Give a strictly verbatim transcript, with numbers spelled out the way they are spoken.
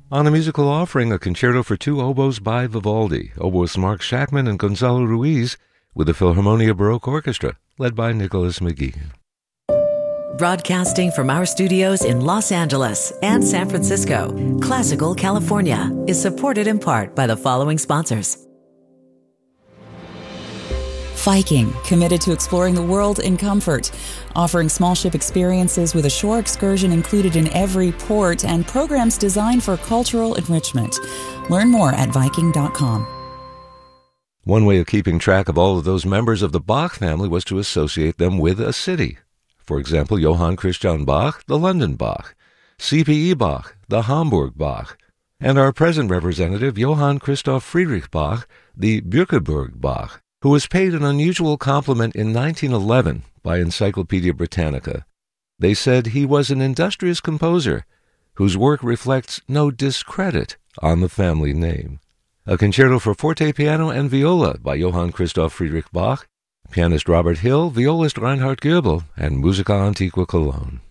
On the musical offering, a concerto for two oboes by Vivaldi, oboists Mark Shackman and Gonzalo Ruiz, with the Philharmonia Baroque Orchestra, led by Nicholas McGee. Broadcasting from our studios in Los Angeles and San Francisco, Classical California is supported in part by the following sponsors. Viking, committed to exploring the world in comfort, offering small ship experiences with a shore excursion included in every port and programs designed for cultural enrichment. Learn more at Viking dot com. One way of keeping track of all of those members of the Bach family was to associate them with a city. For example, Johann Christian Bach, the London Bach, C P E Bach, the Hamburg Bach, and our present representative, Johann Christoph Friedrich Bach, the Bückeburg Bach, who was paid an unusual compliment in nineteen eleven by Encyclopedia Britannica. They said he was an industrious composer whose work reflects no discredit on the family name. A concerto for forte, piano, and viola by Johann Christoph Friedrich Bach, pianist Robert Hill, violist Reinhard Goebel, and Musica Antiqua Cologne.